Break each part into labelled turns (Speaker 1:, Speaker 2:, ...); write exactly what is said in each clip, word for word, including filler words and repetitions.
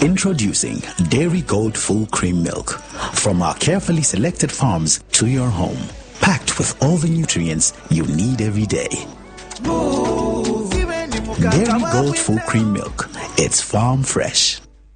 Speaker 1: Introducing Dairy Gold Full Cream Milk from our carefully selected farms to your home, packed with all the nutrients you need every day. Dairy Gold Full Cream Milk. It's farm fresh.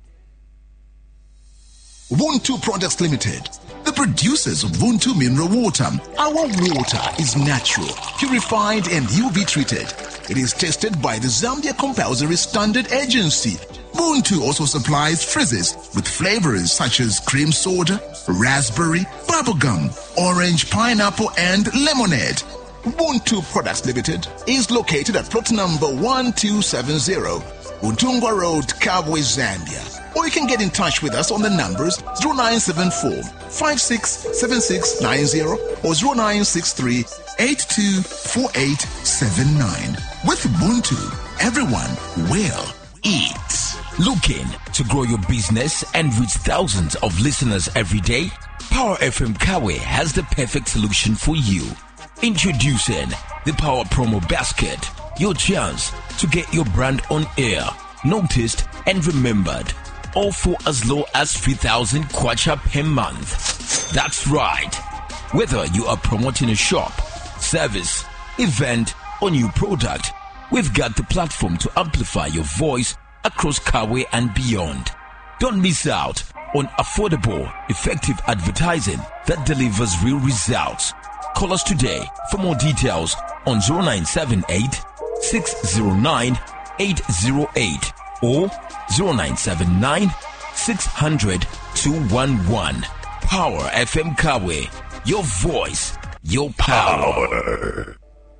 Speaker 2: Wuntu Products Limited, the producers of Wuntu Mineral Water. Our water is natural, purified and U V treated. It is tested by the Zambia Compulsory Standard Agency. Wuntu also supplies frizzes with flavors such as cream soda, raspberry, bubblegum, orange, pineapple, and lemonade. Wuntu Products Limited is located at plot number one two seven zero, Untungwa Road, Kabwe, Zambia. Or you can get in touch with us on the numbers zero nine seven four, five six seven six nine zero or zero nine six three, eight two four eight seven nine. With Ubuntu, everyone will eat.
Speaker 3: Looking to grow your business and reach thousands of listeners every day? Power F M Kawe has the perfect solution for you. Introducing the Power Promo Basket, your chance to get your brand on air, noticed and remembered, all for as low as three thousand kwacha per month. That's right. Whether you are promoting a shop, service, event, or new product, we've got the platform to amplify your voice across Kawe and beyond. Don't miss out on affordable, effective advertising that delivers real results. Call us today for more details on zero nine seven eight, six zero nine, eight zero eight or zero nine seven nine, six hundred, two one one. Power F M Kawe, your voice, your power.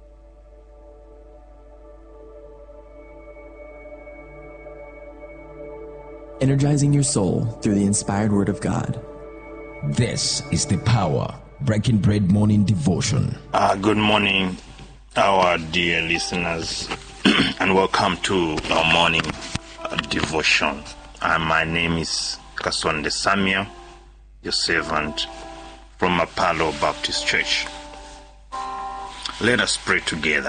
Speaker 4: Energizing your soul through the inspired word of God.
Speaker 3: This is the Power Breaking Bread Morning Devotion.
Speaker 5: Uh, good morning, our dear listeners, and welcome to our morning uh, devotion. Uh, my name is Kasonde Samuel, your servant from Apollo Baptist Church. Let us pray together.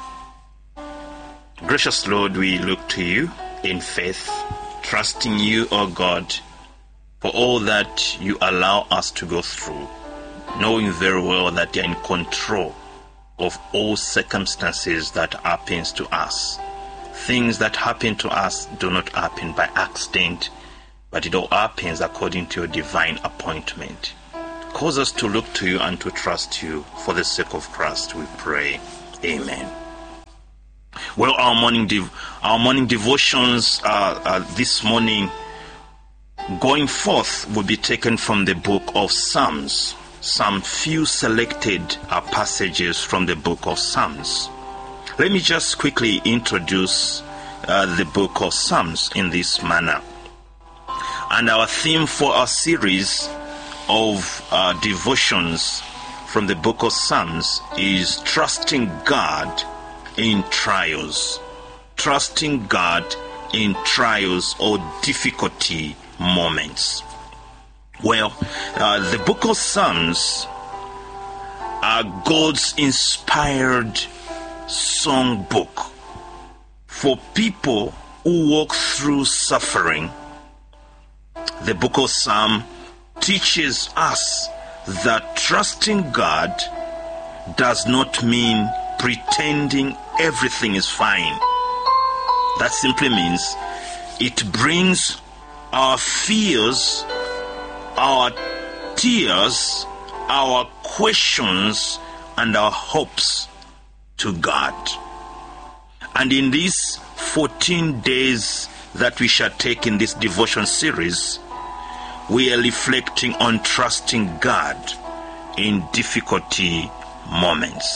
Speaker 5: Gracious Lord, we look to you in faith, trusting you, O God, for all that you allow us to go through, knowing very well that you're in control of all circumstances that happens to us. Things that happen to us do not happen by accident, but it all happens according to your divine appointment. Cause us to look to you and to trust you. For the sake of Christ, we pray. Amen. Well, our morning dev- our morning devotions uh, uh, this morning, going forth, will be taken from the book of Psalms. Some few selected uh, passages from the book of Psalms. Let me just quickly introduce uh, the book of Psalms in this manner. And our theme for our series of uh, devotions from the book of Psalms is trusting God in trials. Trusting God in trials or difficulty moments. Well, uh, the book of Psalms are God's inspired songbook for people who walk through suffering. The book of Psalms teaches us that trusting God does not mean pretending everything is fine. That simply means it brings our fears, our tears, our questions, and our hopes to God. And in these fourteen days that we shall take in this devotion series, we are reflecting on trusting God in difficulty moments.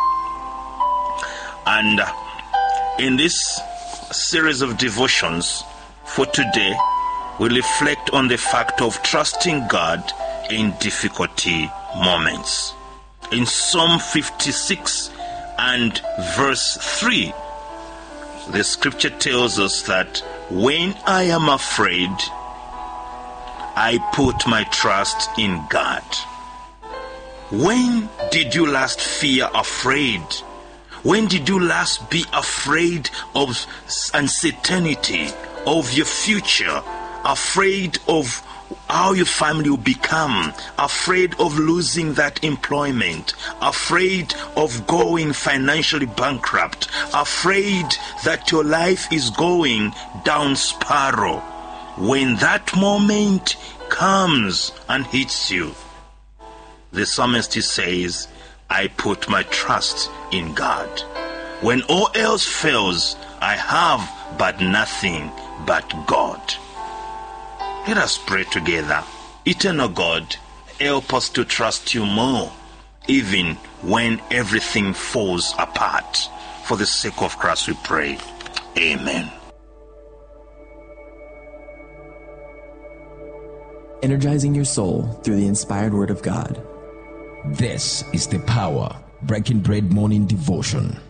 Speaker 5: And in this series of devotions for today, we reflect on the fact of trusting God in difficulty moments. In Psalm fifty-six and verse three, the scripture tells us that when I am afraid, I put my trust in God. When did you last fear afraid? When did you last be afraid of uncertainty, of your future, afraid of how your family will become, afraid of losing that employment, afraid of going financially bankrupt, afraid that your life is going down spiral. When that moment comes and hits you, the psalmist says, I put my trust in God. When all else fails, I have but nothing but God. Let us pray together. Eternal God, help us to trust you more, even when everything falls apart. For the sake of Christ we pray. Amen.
Speaker 4: Energizing your soul through the inspired word of God.
Speaker 3: This is the Power Breaking Bread Morning Devotion.